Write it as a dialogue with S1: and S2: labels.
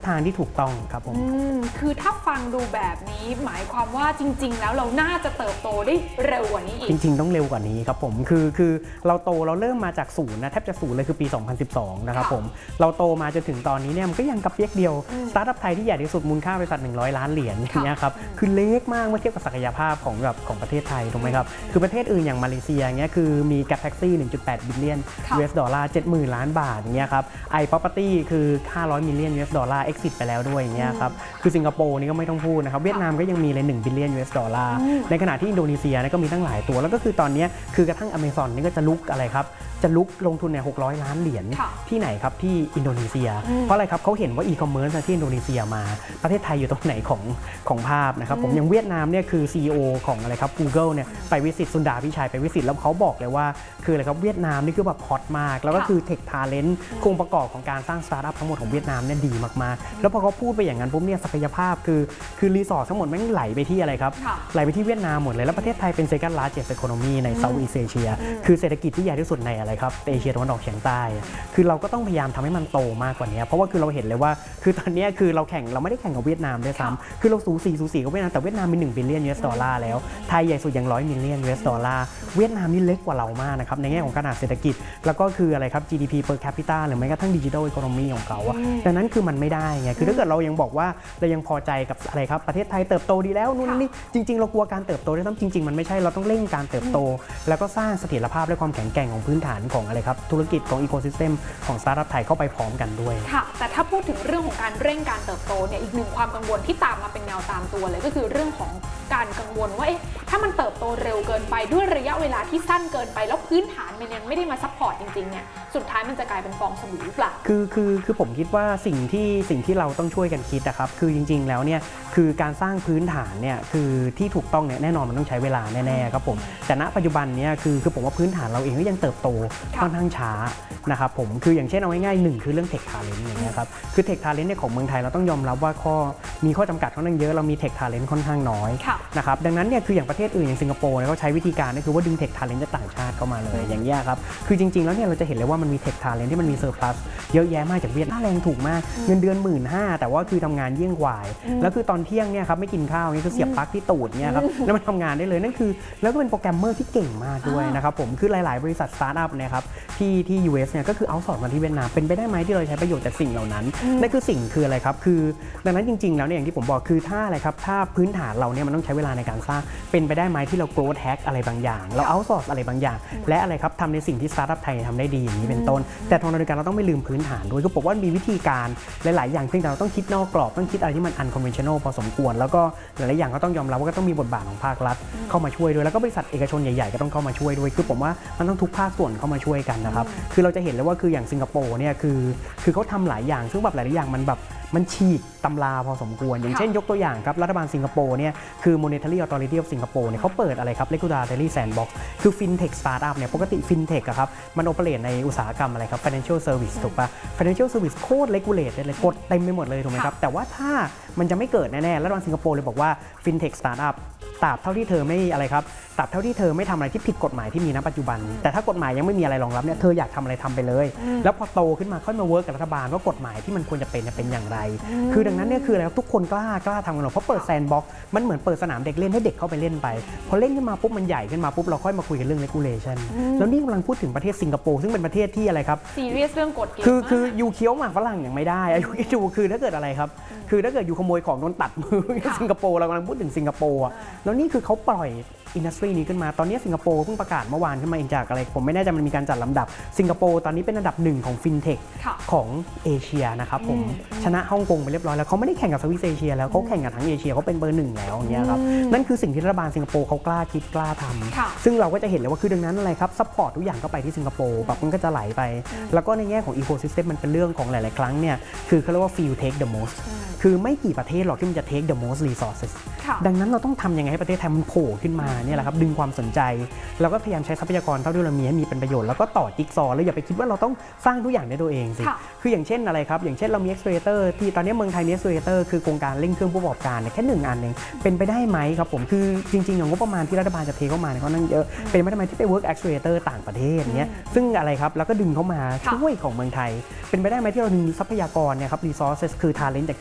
S1: ทางที่ถูกต้องครับผม
S2: คือถ้าฟังดูแบบนี้หมายความว่าจริงๆแล้วเราน่าจะเติบโตได้เร็วกว่านี้อีก
S1: จริงๆต้องเร็วกว่านี้ครับผมคือเราโตเราเริ่มมาจากศูนย์นะแทบจะศูนย์เลยคือปี 2012 นะครับผมเราโตมาจนถึงตอนนี้เนี่ยมันก็ยังกระเปียกเดียวสตาร์ทอัพไทยที่ใหญ่ที่สุดมูลค่าบริษัท100 ล้านเหรียญอย่างเงี้ยครับคือเล็กมากเมื่อเทียบกับศักยภาพของประเทศไทยถูกไหมครับคือประเทศอื่นอย่างมาเลเซียเงี้ยคือมีแกร็บแท็กซี่ 1.8 บิลเลียน US ดอลลาร์ 70,000 ล้านบาทอย่างเงี้ยครับiProperty คือ500 มิลเลียน US ดอลลาร์ exit ไปแล้วด้วยอย่างเงี้ยครับคือสิงคโปร์นี่ก็ไม่ต้องพูดนะครับเวียดนามก็ยังมีเลย1 บิลเลียน US ดอลลาร์ในขณะที่อินโดนีเซียก็มีตั้งหลายตัวแล้วก็คือตอนนี้คือกระทั่ง Amazon นี่ก็จะลุกอะไรครับจะลุกลงทุนใน600 ล้านเหรียญที่ไหนครับที่อินโดนีเซียเพราะอะไรครับเขาเห็นว่าอีคอมเมิร์ซที่อินโดนีเซียมาประเทศไทยอยู่ตรงไหนของภาพนะครับผมอย่างเวียดนามเนี่ยคือ CEO ของอะไรครับ Google เนี่ยไปวิสิตสุนดาพิชัยไปวิสิตแล้วเขาบอกเลยว่าคืออะไรครับเวียดนามนี่คือแบบฮอตมากแล้วก็คือเทคทาเลนต์โครงประกอบของการสร้างสตาร์ทอัพทั้งหมดของเวียดนามเนี่ยดีมากๆแล้วพอเขาพูดไปอย่างนั้นปุ๊บเนี่ยศักยภาพคือรีสอร์ททั้งหมดแม่งไหลไปที่อะไรครับไหลไปที่เวียดนามหมดเลยแล้วประเทศไทยเป็น second largest economy ใน Southeast Asia คือเศรษฐกิจที่ใหญ่ที่สุดในอะไรครับเอเชียตะวันออกเฉียงใต้คือเราก็ต้องพยายามทำให้มันโตมากกว่านี้เพราะว่าคือเราเห็นเลยว่าคือตอนนี้คือเราไม่ได้แข่งกับเวียดนามด้วยซ้ำคือเราสูสีกับเวียดนามแต่เวียดนามมี1 บิลเลียน US ดอลลาร์แล้วไทยใหญ่สุดอย่าง100 มิลเลียน US ดอลลาร์เวียดนามนี่เล็กกว่าเรามากนะครับในแง่ของขนาดเศรษฐกิจแล้วก็คืออะไรครับ GDP per capita หรือแม้กระทั่ง digital economy ของเขาดังนั้นคือมันไม่ได้ไงคือถ้าเกิดเรายังบอกว่าเรายังพอใจกับอะไรครับประเทศไทยเติบโตดีแล้วนู่นนี่จริงๆเรากลัวการเติบโตได้จริงๆมันไม่ใช่เราต้องเร่งการเติบโตแล้วก็สร้างเสถียรภาพและความแข็งแกร่งของพื้นฐานของอะไรครับธุรกิจของอีโคซิสเต็มของสตาร์ทอัพไทยเข้าไปพร้อมกันด้วย
S2: ค่ะแต่ถ้าพูดถึงเรื่องของการเร่งการเติบโตเนี่ยอีกหนึ่งความกังวลที่ตามมาเป็นแนวตามตัวเลยก็คือเรื่องของการกังวลว่าถ้ามันเติบโตเร็วเกินไปด้วยระยะเวลาที่สั้นเกินไปแล้วพื้นฐานมันยังไม่ได้มาซัพพอร์ตจริงๆเนี่ยสุดท้ายมันจะกลายเป็นฟองสบู่หรือเปล่า
S1: คือผมคิดว่าสิ่งที่เราต้องช่วยกันคิดนะครับคือจริงๆแล้วเนี่ยคือการสร้างพื้นฐานเนี่ยคือที่ถูกต้องเนี่ยแน่นอนมันต้องใช้เวลาแน่ๆครับผมแต่ณปัจจุบันเนี่ยคือผมว่าพื้นฐานเราเองก็ยังเติบโตค่อนข้างช้านะครับผมคืออย่างเช่นเอาง่ายๆ1คือเรื่องเทคทาเลนต์อย่างเงี้ยครับคือเทคทาเลนต์เนี่ยของเมืองไทยเราต้องยอมรับว่ามีข้อจำกัดค่อนข้างเยอะเรามีเทคทาเลนต์ค่อนข้างน้อยนะครับดังนั้นเนี่ยคืออย่างประเทศอื่นอย่างสิงคโปร์เนี่ยเขาใช้วิธีการก็คือว่าดึงเทคทาเลนต์จากต่างชาติเข้ามาเลยอย่างเงี้ยครับคือจริงๆแล้วเนี่ยเราจะเห็นเลยว่ามันมีเทคทาเลนต์ที่มันมีเซอร์พลัสเยอะแยะมากจากเวียดนามค่าแรงถูกมากเงินเดือน 15,000 แต่ว่าคือทำงานเยี่ยงกว่าแล้วคือตอนเที่ยงเนี่ยครับไม่กินข้าวนี่คือเสียบปลั๊กที่ตูดเนี่ยครับแล้วมันทำงานได้เลยนั่นคือแล้วก็เป็นโปรแกรมเมอร์ที่เก่งมากด้วยนะครับผมคือหลายๆบริษัทสตาร์ทอัพเนี่ยครับที่ US เนี่ยก็คือเอาท์ซอร์สมาที่เวียดนามเป็นไปได้ไหมที่เราใช้ประโยชน์จากสิ่งเหล่านั้นนั่นคือสิ่งคืออะไรครับคือดังนั้นจริงๆแล้วเนี่ยอย่างที่ผมบอกคือถ้าอะไรครับถ้าพื้นฐานเราเนี่ยมันต้องใช้เวลาในการสร้างเป็นไปได้ไหมที่เรา growth hack อะไรบางอย่างเราเอาท์ซอร์สอะไรบางอย่างและอะไรครับทำในสิ่งที่สตาร์ทอัพไทยทำได้ดีอย่างนี้เป็นต้นแต่ทางเดียวกันเราต้องไม่ลืมพื้นฐานด้วยก็บอกว่ามีวิธีการหลายๆอย่างเพียงแต่เราต้องคิดนอกกรอบต้องคิดอะไรที่มัน unconventional พอสมควรแล้วก็หลายๆอย่างก็ต้องยอมรับว่าก็ต้องมีบทบาทของภาครัฐเข้ามาช่วยด้วยแล้วก็บริษัทเอกชนใหญ่ๆก็ต้องเข้ามาช่วยด้วยคือผมว่ามันต้องทุกภาคส่วนเข้ามาช่วยกันนะครับคือเราจะเห็นเลยว่าคืออย่างสิงคโปร์เนี่ยคือเขาทำหลายอย่างซึ่งแบบหลายๆอย่างมันฉีกตำราพอสมควรอย่างเช่นยกตัวอย่างครับรัฐบาลสิงคโปร์เนี่ยคือ Monetary Authority of Singapore เนี่ยเขาเปิดอะไรครับ Regulatory Sandbox คือ FinTech Startup เนี่ยปกติ FinTech อะครับมันโอเปเรตในอุตสาหกรรมอะไรครับ Financial Service ถูกปะ Financial Service โคตร regulate เลยกฎเต็มไปหมดเลยถูกไหมครับแต่ว่าถ้ามันจะไม่เกิดแน่ๆรัฐบาลสิงคโปร์เลยบอกว่า FinTech Startup ตราบเท่าที่เธอไม่อะไรครับตราบเท่าที่เธอไม่ทำอะไรที่ผิดกฎหมายที่มีณปัจจุบันแต่ถ้ากฎหมายยังไม่มีอะไรรองรับเนี่ยเธออยากทำอะไรทำไปเลยแล้วพอโตขึ้นมาค่อยมาเวิร์กกับรัฐบาลว่ากฎหมายที่มันควรจะเป็นอย่างไรคือดังนั้นเนี่ยคืออะไรครับทุกคนกล้าทำกันหมดเพราะเปิดแซนด์บ็อกซ์มันเหมือนเปิดสนามเด็กเล่นให้เด็กเข้าไปเล่นไปพอเล่นขึ้นมาปุ๊บมันใหญ่ขึ้นมาปุ๊บเราค่อยมาคุยกันเรื่อง regulation แล้วนี่กำลังพูดถึงประเทศสิงคโปร์ซึ่งเป็นประเทศที่อะไรครับ
S2: ซีเรียสเรื่องกฎเกณฑ์
S1: คือยูเคี้ยวหมากฝรั่งอย่างไม่ได้อายุคิดดูคือถ้าเกิดอะไรครับคือถ้าเกิดยูขโมยของโดนตัดมือสิงคโปร์เรากำลังพูดถึงสิงคโปร์แล้วนี่คือเขาปล่อยอินดัสทรีนี้ขึ้นมาตอนนี้สิงคโปร์เพิ่งประกาศเมื่อวานขึ้นมาเองจากอะไรผมไม่แน่ใจมันมีการจัดลำดับสิงคโปร์ตอนนี้เป็นอันดับ1ของฟินเทคของเอเชียนะครับผมชนะฮ่องกงไปเรียบร้อยแล้วเขาไม่ได้แข่งกับสวิตเซอร์เชียแล้วเขาแข่งกับทั้งเอเชียเขาเป็นเบอร์1แล้วอย่างเงี้ยครับนั่นคือสิ่งที่รัฐบาลสิงคโปร์เขากล้าคิดกล้าทำซึ่งเราก็จะเห็นเลยว่าคือดังนั้นอะไรครับซัพพอร์ตทุกอย่างก็ไปที่สิงคโปร์แบบมันก็จะไหลไปแล้วก็ในแง่ของอีโคซิสเต็มมันเป็นเรื่องของหลายๆครั้งเนี่ยคือเขาเรียกว่า feel take the most คือไม่กี่ประเทศหรอกที่มันจะ take the most resources ดังนั้นเราต้องทำยังไงให้ประเทศไทยมันโผล่ขึ้นมาเนี่ยแหละครับดึงความสนใจแล้วก็พยายามใช้ทรัพยากรเท่าที่เรามีให้มีเป็นประโยชน์แล้วก็ต่อจิ๊กซอว์แล้วอย่าไปคิดว่าเราต้องสร้างทุกอย่างด้วยตัวเองสิ
S2: ค่ะ
S1: คืออย่างเช่นอะไรครับอย่างเช่นเรามี Accelerator ที่ตอนนี้เมืองไทยมี Accelerator คือโครงการเร่งเครื่องผู้ประกอบการเนี่ยแค่1อันเองเป็นไปได้ไหมครับผมคือจริงๆอย่างงบประมาณที่รัฐบาลจะเทเข้ามาเนี่ยเขานั่งเยอะเป็นไปได้ไหมที่ไป Work Accelerator ต่างประเทศเนี้ยซึ่งอะไรครับแล้วก็ดึงเข้ามาช่วยของเมืองไทยเป็นไปได้ไหมที่เราดึงทรัพยากรเนี่ยครับ resources คือ talent จาก